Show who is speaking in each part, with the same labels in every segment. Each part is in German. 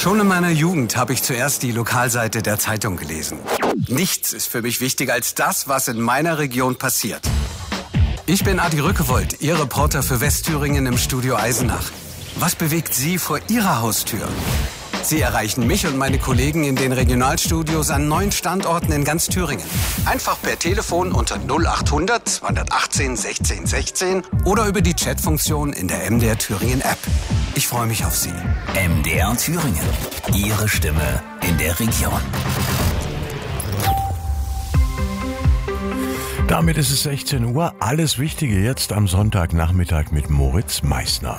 Speaker 1: Schon in meiner Jugend habe ich zuerst die Lokalseite der Zeitung gelesen. Nichts ist für mich wichtiger als das, was in meiner Region passiert. Ich bin Adi Rückewold, Ihr Reporter für Westthüringen im Studio Eisenach. Was bewegt Sie vor Ihrer Haustür? Sie erreichen mich und meine Kollegen in den Regionalstudios an 9 Standorten in ganz Thüringen. Einfach per Telefon unter 0800 218 16 16 oder über die Chatfunktion in der MDR Thüringen App. Ich freue mich auf Sie.
Speaker 2: MDR Thüringen. Ihre Stimme in der Region.
Speaker 3: Damit ist es 16 Uhr. Alles Wichtige jetzt am Sonntagnachmittag mit Moritz Meissner.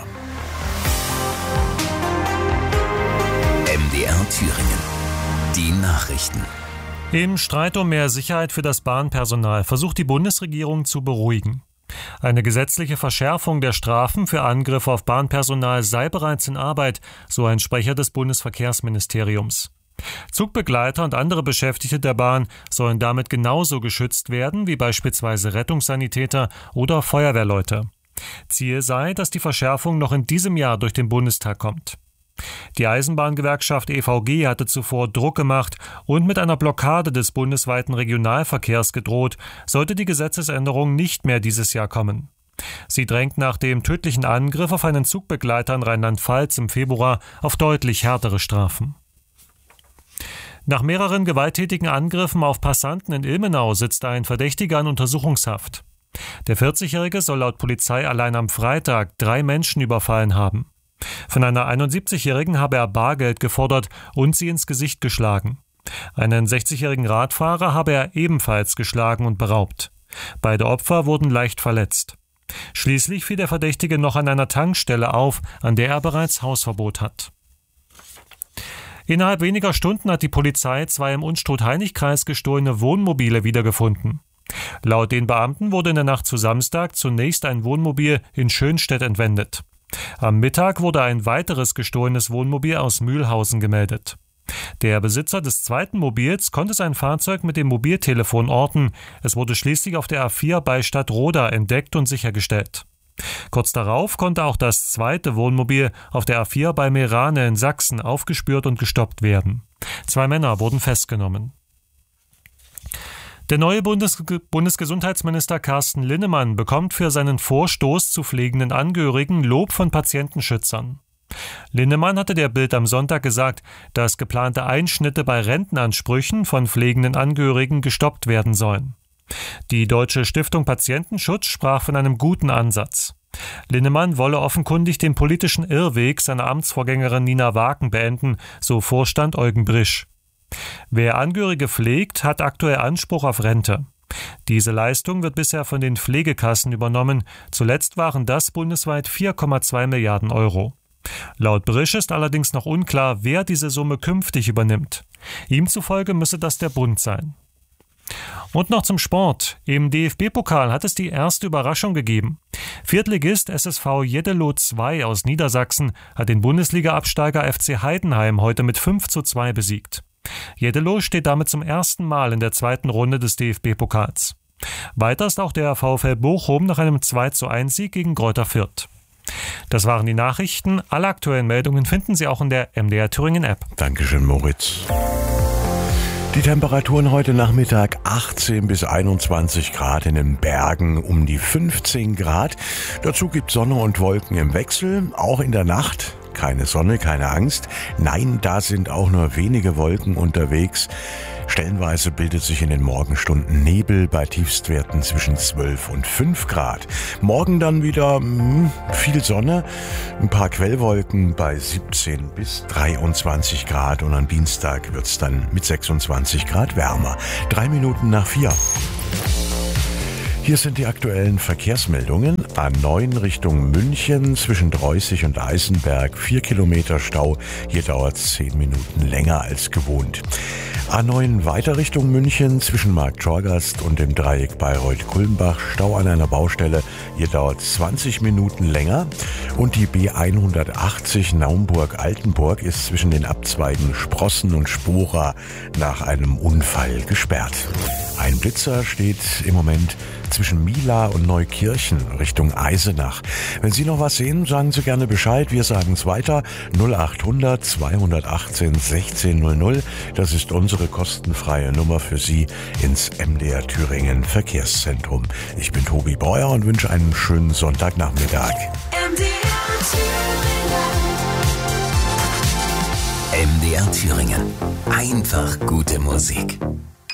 Speaker 2: MDR Thüringen. Die Nachrichten.
Speaker 4: Im Streit um mehr Sicherheit für das Bahnpersonal versucht die Bundesregierung zu beruhigen. Eine gesetzliche Verschärfung der Strafen für Angriffe auf Bahnpersonal sei bereits in Arbeit, so ein Sprecher des Bundesverkehrsministeriums. Zugbegleiter und andere Beschäftigte der Bahn sollen damit genauso geschützt werden wie beispielsweise Rettungssanitäter oder Feuerwehrleute. Ziel sei, dass die Verschärfung noch in diesem Jahr durch den Bundestag kommt. Die Eisenbahngewerkschaft EVG hatte zuvor Druck gemacht und mit einer Blockade des bundesweiten Regionalverkehrs gedroht, sollte die Gesetzesänderung nicht mehr dieses Jahr kommen. Sie drängt nach dem tödlichen Angriff auf einen Zugbegleiter in Rheinland-Pfalz im Februar auf deutlich härtere Strafen. Nach mehreren gewalttätigen Angriffen auf Passanten in Ilmenau sitzt ein Verdächtiger in Untersuchungshaft. Der 40-Jährige soll laut Polizei allein am Freitag 3 Menschen überfallen haben. Von einer 71-Jährigen habe er Bargeld gefordert und sie ins Gesicht geschlagen. Einen 60-jährigen Radfahrer habe er ebenfalls geschlagen und beraubt. Beide Opfer wurden leicht verletzt. Schließlich fiel der Verdächtige noch an einer Tankstelle auf, an der er bereits Hausverbot hat. Innerhalb weniger Stunden hat die Polizei 2 im Unstrut-Hainich-Kreis gestohlene Wohnmobile wiedergefunden. Laut den Beamten wurde in der Nacht zu Samstag zunächst ein Wohnmobil in Schönstedt entwendet. Am Mittag wurde ein weiteres gestohlenes Wohnmobil aus Mühlhausen gemeldet. Der Besitzer des zweiten Mobils konnte sein Fahrzeug mit dem Mobiltelefon orten. Es wurde schließlich auf der A4 bei Stadtroda entdeckt und sichergestellt. Kurz darauf konnte auch das zweite Wohnmobil auf der A4 bei Meerane in Sachsen aufgespürt und gestoppt werden. 2 Männer wurden festgenommen. Der neue Bundesgesundheitsminister Carsten Linnemann bekommt für seinen Vorstoß zu pflegenden Angehörigen Lob von Patientenschützern. Linnemann hatte der Bild am Sonntag gesagt, dass geplante Einschnitte bei Rentenansprüchen von pflegenden Angehörigen gestoppt werden sollen. Die Deutsche Stiftung Patientenschutz sprach von einem guten Ansatz. Linnemann wolle offenkundig den politischen Irrweg seiner Amtsvorgängerin Nina Waken beenden, so Vorstand Eugen Brisch. Wer Angehörige pflegt, hat aktuell Anspruch auf Rente. Diese Leistung wird bisher von den Pflegekassen übernommen. Zuletzt waren das bundesweit 4,2 Milliarden Euro. Laut Brisch ist allerdings noch unklar, wer diese Summe künftig übernimmt. Ihm zufolge müsse das der Bund sein. Und noch zum Sport. Im DFB-Pokal hat es die erste Überraschung gegeben. Viertligist SSV Jeddelo II aus Niedersachsen hat den Bundesliga-Absteiger FC Heidenheim heute mit 5:2 besiegt. Jeddelo steht damit zum ersten Mal in der zweiten Runde des DFB-Pokals. Weiter ist auch der VfL Bochum nach einem 2:1-Sieg gegen Greuther Fürth. Das waren die Nachrichten. Alle aktuellen Meldungen finden Sie auch in der MDR Thüringen App.
Speaker 3: Dankeschön, Moritz. Die Temperaturen heute Nachmittag 18 bis 21 Grad, in den Bergen um die 15 Grad. Dazu gibt Sonne und Wolken im Wechsel, auch in der Nacht. Keine Sonne, keine Angst. Nein, da sind auch nur wenige Wolken unterwegs. Stellenweise bildet sich in den Morgenstunden Nebel bei Tiefstwerten zwischen 12 und 5 Grad. Morgen dann wieder viel Sonne, ein paar Quellwolken bei 17 bis 23 Grad und am Dienstag wird's dann mit 26 Grad wärmer. 3:03. Hier sind die aktuellen Verkehrsmeldungen. A9 Richtung München zwischen Dreußig und Eisenberg 4 Kilometer Stau. Hier dauert es 10 Minuten länger als gewohnt. A9 weiter Richtung München zwischen Marktschorgast und dem Dreieck Bayreuth-Kulmbach. Stau an einer Baustelle. Hier dauert es 20 Minuten länger. Und die B180 Naumburg-Altenburg ist zwischen den Abzweigen Sprossen und Spora nach einem Unfall gesperrt. Ein Blitzer steht im Moment zwischen Mila und Neukirchen Richtung Eisenach. Wenn Sie noch was sehen, sagen Sie gerne Bescheid. Wir sagen es weiter. 0800 218 1600. Das ist unsere kostenfreie Nummer für Sie ins MDR Thüringen Verkehrszentrum. Ich bin Tobi Breuer und wünsche einen schönen Sonntagnachmittag.
Speaker 2: MDR Thüringen. Einfach gute Musik.